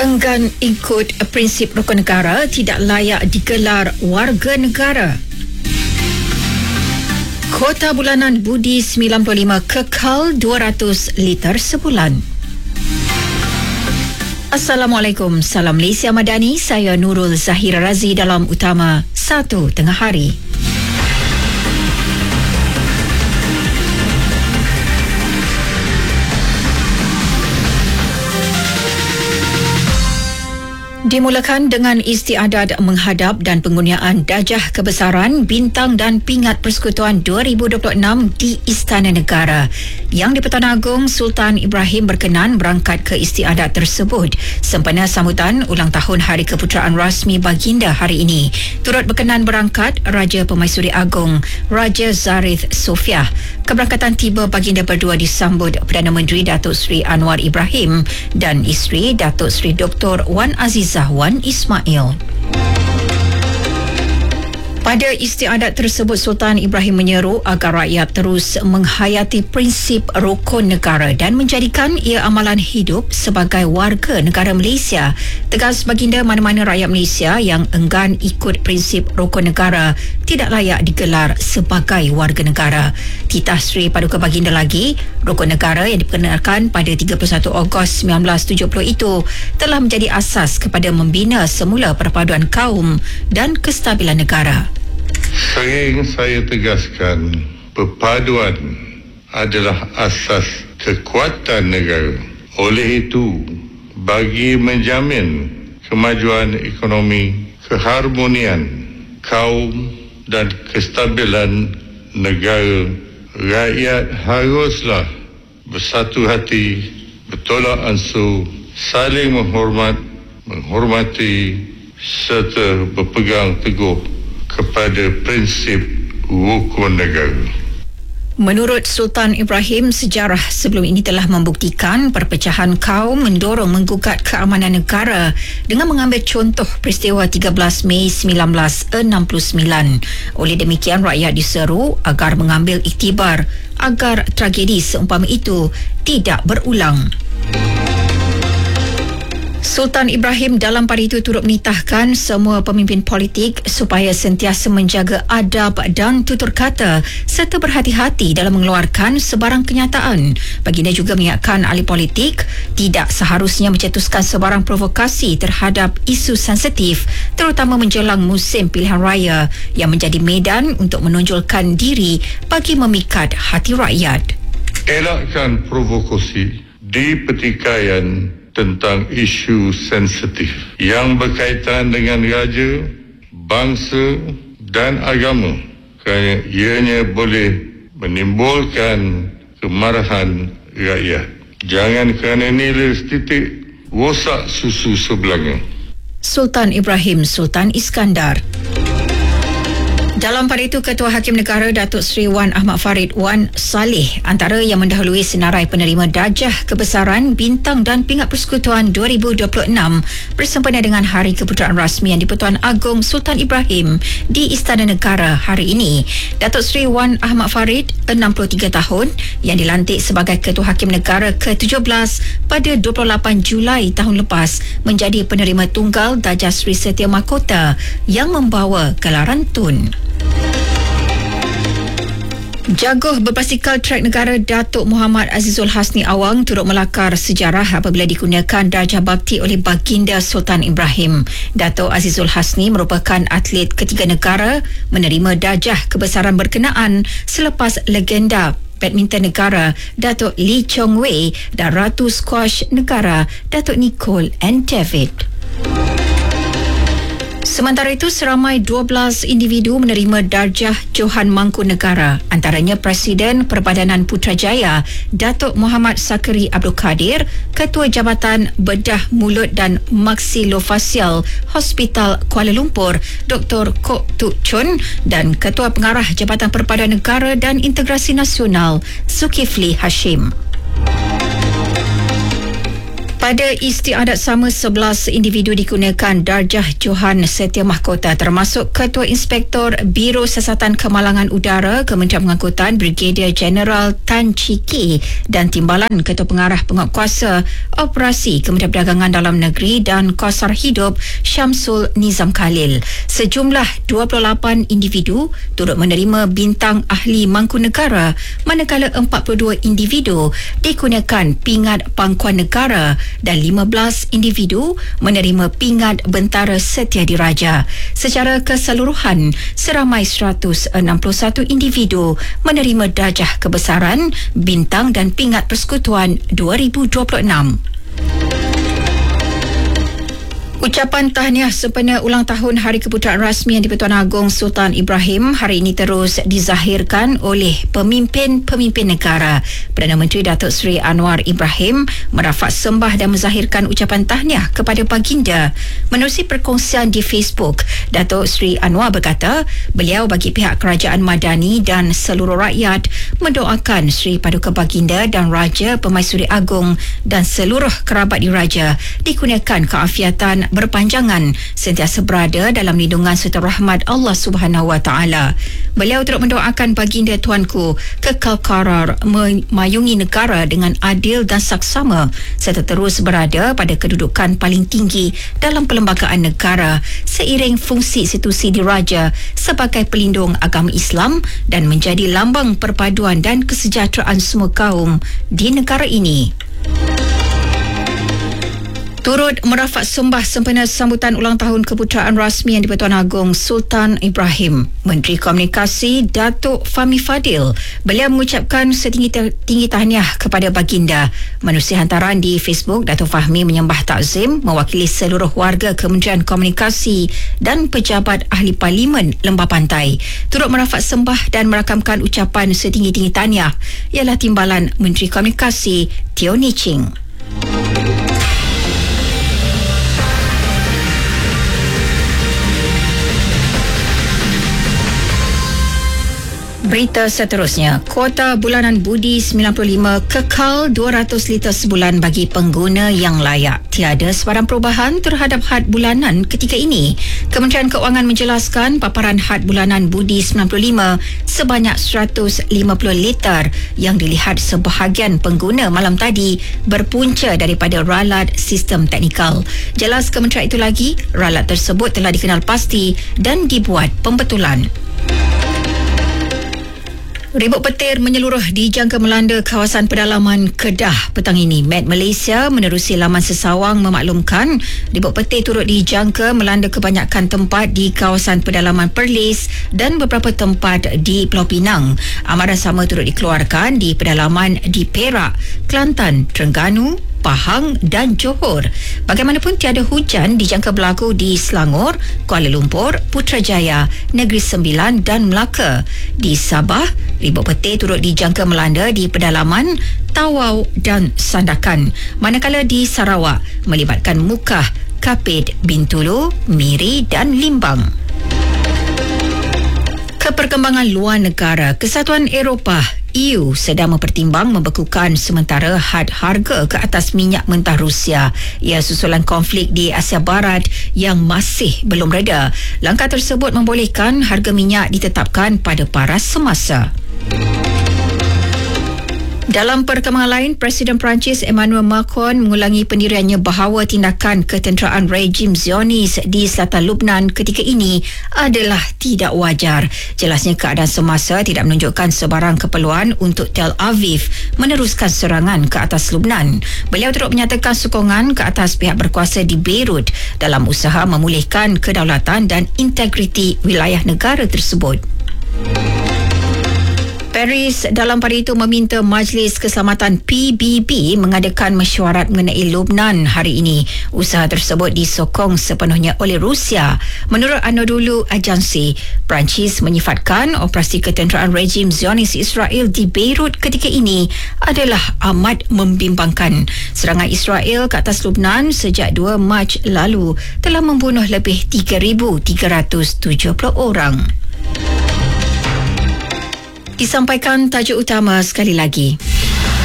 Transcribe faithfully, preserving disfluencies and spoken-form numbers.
Enggan ikut prinsip rukun negara tidak layak digelar warga negara. Kota bulanan Budi sembilan puluh lima kekal dua ratus liter sebulan. Assalamualaikum, salam Malaysia Madani. Saya Nurul Zahira Razi dalam Utama satu Tengah Hari. Dimulakan dengan istiadat menghadap dan penggunaan Darjah Kebesaran, Bintang dan Pingat Persekutuan dua ribu dua puluh enam di Istana Negara. Yang di-Pertuan Agong Sultan Ibrahim berkenan berangkat ke istiadat tersebut sempena sambutan ulang tahun Hari Keputeraan Rasmi Baginda hari ini. Turut berkenan berangkat Raja Pemaisuri Agong Raja Zarith Sofia. Keberangkatan tiba baginda berdua disambut Perdana Menteri Datuk Seri Anwar Ibrahim dan isteri Datuk Seri Doktor Wan Azizah Wan Ismail. Pada istiadat tersebut, Sultan Ibrahim menyeru agar rakyat terus menghayati prinsip rukun negara dan menjadikan ia amalan hidup sebagai warga negara Malaysia. Tegas baginda, mana-mana rakyat Malaysia yang enggan ikut prinsip rukun negara tidak layak digelar sebagai warga negara. Titah Seri Paduka Baginda lagi, rukun negara yang diperkenalkan pada tiga puluh satu Ogos sembilan belas tujuh puluh itu telah menjadi asas kepada membina semula perpaduan kaum dan kestabilan negara. Sering saya tegaskan, perpaduan adalah asas kekuatan negara. Oleh itu, bagi menjamin kemajuan ekonomi, keharmonian kaum dan kestabilan negara, rakyat haruslah bersatu hati, bertolak ansur, saling menghormat, menghormati serta berpegang teguh kepada prinsip rukun negara. Menurut Sultan Ibrahim, sejarah sebelum ini telah membuktikan perpecahan kaum mendorong menggugat keamanan negara dengan mengambil contoh peristiwa tiga belas Mei sembilan belas enam puluh sembilan. Oleh demikian, rakyat diseru agar mengambil iktibar agar tragedi seumpama itu tidak berulang. Sultan Ibrahim dalam pada itu turut menitahkan semua pemimpin politik supaya sentiasa menjaga adab dan tutur kata serta berhati-hati dalam mengeluarkan sebarang kenyataan. Baginda juga mengingatkan ahli politik tidak seharusnya mencetuskan sebarang provokasi terhadap isu sensitif, terutama menjelang musim pilihan raya yang menjadi medan untuk menonjolkan diri bagi memikat hati rakyat. Elakkan provokasi di pertikaian tentang isu sensitif yang berkaitan dengan raja, bangsa dan agama, kerana ianya boleh menimbulkan kemarahan rakyat. Jangan kerana nilai setitik rosak susu sebelanga. Sultan Ibrahim Sultan Iskandar. Dalam pada itu, Ketua Hakim Negara Datuk Seri Wan Ahmad Farid Wan Saleh antara yang mendahului senarai penerima Darjah Kebesaran, Bintang dan Pingat Persekutuan dua ribu dua puluh enam bersempena dengan Hari Keputeraan Rasmi yang di-Pertuan Agong Sultan Ibrahim di Istana Negara hari ini. Datuk Seri Wan Ahmad Farid, enam puluh tiga tahun, yang dilantik sebagai Ketua Hakim Negara ke tujuh belas pada dua puluh lapan Julai tahun lepas menjadi penerima tunggal Darjah Seri Setia Mahkota yang membawa gelaran Tun. Jaguh berbasikal trek negara Datuk Muhammad Azizul Hasni Awang turut melakar sejarah apabila digunakan Darjah Bakti oleh Baginda Sultan Ibrahim. Datuk Azizul Hasni merupakan atlet ketiga negara menerima Darjah Kebesaran berkenaan selepas legenda badminton negara Datuk Lee Chong Wei dan Ratu Squash negara Datuk Nicole and David. Sementara itu, seramai dua belas individu menerima Darjah Johan Mangkunegara, antaranya Presiden Perbadanan Putrajaya Datuk Muhammad Sakari Abdul Kadir, Ketua Jabatan Bedah Mulut dan Maksilofasial Hospital Kuala Lumpur Doktor Kok Tuk Chun dan Ketua Pengarah Jabatan Perpaduan Negara dan Integrasi Nasional Zulkifli Hashim. Tiada istiadat sama sebelas individu digunakan darjah Johan Setia Mahkota termasuk Ketua Inspektor Biro Siasatan Kemalangan Udara Kementerian Pengangkutan Brigadier Jeneral Tan Chee Kee dan Timbalan Ketua Pengarah Penguatkuasa Operasi Kementerian Perdagangan Dalam Negeri dan Kosar Hidup Syamsul Nizam Khalil. Sejumlah dua puluh lapan individu turut menerima bintang ahli Mangkunegara manakala empat puluh dua individu digunakan pingat pangkuan negara dan lima belas individu menerima pingat Bentara Setia Diraja. Secara keseluruhan, seramai seratus enam puluh satu individu menerima darjah kebesaran, bintang dan pingat Persekutuan dua ribu dua puluh enam. Ucapan tahniah sempena ulang tahun Hari Keputeraan Rasmi Yang di-Pertuan Agong Sultan Ibrahim hari ini terus dizahirkan oleh pemimpin-pemimpin negara. Perdana Menteri Datuk Seri Anwar Ibrahim merafak sembah dan menzahirkan ucapan tahniah kepada baginda. Menerusi perkongsian di Facebook, Datuk Seri Anwar berkata beliau bagi pihak Kerajaan Madani dan seluruh rakyat mendoakan Seri Paduka Baginda dan Raja Permaisuri Agong dan seluruh kerabat diraja dikurniakan keafiatan berpanjangan, sentiasa berada dalam lindungan serta rahmat Allah Subhanahu Wa Taala. Beliau turut mendoakan baginda tuanku kekal karar memayungi negara dengan adil dan saksama serta terus berada pada kedudukan paling tinggi dalam perlembagaan negara seiring fungsi institusi diraja sebagai pelindung agama Islam dan menjadi lambang perpaduan dan kesejahteraan semua kaum di negara ini. Turut merafak sembah sempena sambutan ulang tahun Keputeraan Rasmi Yang di-Pertuan Agong Sultan Ibrahim, Menteri Komunikasi Datuk Fahmi Fadil. Beliau mengucapkan setinggi-tinggi tahniah kepada baginda. Menerusi hantaran di Facebook, Datuk Fahmi menyembah takzim mewakili seluruh warga Kementerian Komunikasi dan pejabat ahli Parlimen Lembah Pantai. Turut merafak sembah dan merakamkan ucapan setinggi-tinggi tahniah ialah Timbalan Menteri Komunikasi Teo Ni Ching. Berita seterusnya, kuota bulanan budi sembilan puluh lima kekal dua ratus liter sebulan bagi pengguna yang layak. Tiada sebarang perubahan terhadap had bulanan ketika ini. Kementerian Keuangan menjelaskan paparan had bulanan budi sembilan puluh lima sebanyak seratus lima puluh liter yang dilihat sebahagian pengguna malam tadi berpunca daripada ralat sistem teknikal. Jelas kementerian itu lagi, ralat tersebut telah dikenal pasti dan dibuat pembetulan. Ribut petir menyeluruh dijangka melanda kawasan pedalaman Kedah petang ini. Met Malaysia menerusi laman sesawang memaklumkan ribut petir turut dijangka melanda kebanyakan tempat di kawasan pedalaman Perlis dan beberapa tempat di Pulau Pinang. Amaran sama turut dikeluarkan di pedalaman di Perak, Kelantan, Terengganu, Pahang dan Johor. Bagaimanapun tiada hujan dijangka berlaku di Selangor, Kuala Lumpur, Putrajaya, Negeri Sembilan dan Melaka. Di Sabah, ribut petir turut dijangka melanda di pedalaman Tawau dan Sandakan. Manakala di Sarawak melibatkan Mukah, Kapit, Bintulu, Miri dan Limbang. Keperkembangan luar negara, Kesatuan Eropah E U sedang mempertimbang membekukan sementara had harga ke atas minyak mentah Rusia. Ia susulan konflik di Asia Barat yang masih belum reda. Langkah tersebut membolehkan harga minyak ditetapkan pada paras semasa. Dalam perkembangan lain, Presiden Perancis Emmanuel Macron mengulangi pendiriannya bahawa tindakan ketenteraan rejim Zionis di selatan Lubnan ketika ini adalah tidak wajar. Jelasnya keadaan semasa tidak menunjukkan sebarang keperluan untuk Tel Aviv meneruskan serangan ke atas Lubnan. Beliau turut menyatakan sokongan ke atas pihak berkuasa di Beirut dalam usaha memulihkan kedaulatan dan integriti wilayah negara tersebut. Paris dalam pada itu meminta Majlis Keselamatan P B B mengadakan mesyuarat mengenai Lubnan hari ini. Usaha tersebut disokong sepenuhnya oleh Rusia. Menurut Anadolu Agency, Perancis menyifatkan operasi ketenteraan rejim Zionis Israel di Beirut ketika ini adalah amat membimbangkan. Serangan Israel ke atas Lubnan sejak dua Mac lalu telah membunuh lebih tiga ribu tiga ratus tujuh puluh orang. Disampaikan tajuk utama sekali lagi.